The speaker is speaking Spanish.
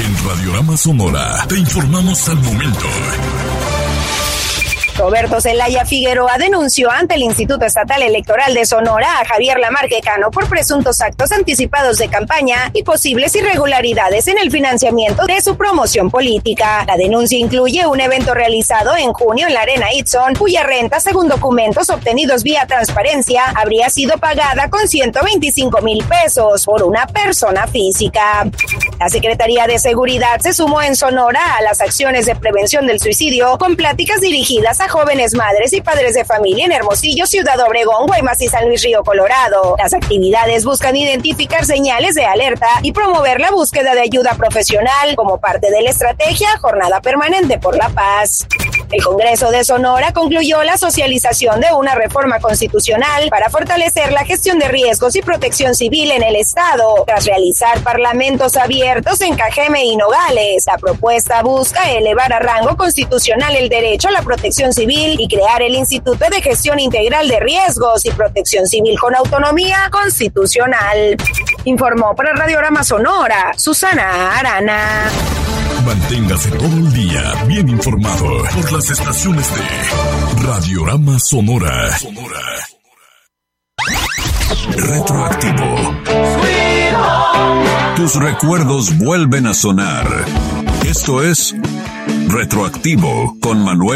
En Radiorama Sonora te informamos al momento. Roberto Zelaya Figueroa denunció ante el Instituto Estatal Electoral de Sonora a Javier Lamarque Cano por presuntos actos anticipados de campaña y posibles irregularidades en el financiamiento de su promoción política. La denuncia incluye un evento realizado en junio en la Arena Itzon, cuya renta, según documentos obtenidos vía transparencia, habría sido pagada con 125,000 pesos por una persona física. La Secretaría de Seguridad se sumó en Sonora a las acciones de prevención del suicidio con pláticas dirigidas a jóvenes madres y padres de familia en Hermosillo, Ciudad Obregón, Guaymas y San Luis Río Colorado. Las actividades buscan identificar señales de alerta y promover la búsqueda de ayuda profesional como parte de la estrategia Jornada Permanente por la Paz. El Congreso de Sonora concluyó la socialización de una reforma constitucional para fortalecer la gestión de riesgos y protección civil en el Estado. Tras realizar parlamentos abiertos en Cajeme y Nogales, la propuesta busca elevar a rango constitucional el derecho a la protección civil y crear el Instituto de Gestión Integral de Riesgos y Protección Civil con autonomía constitucional. Informó para Radiorama Sonora, Susana Arana. Manténgase todo el día bien informado por las estaciones de Radiorama Sonora. Retroactivo. Tus recuerdos vuelven a sonar. Esto es Retroactivo con Manuel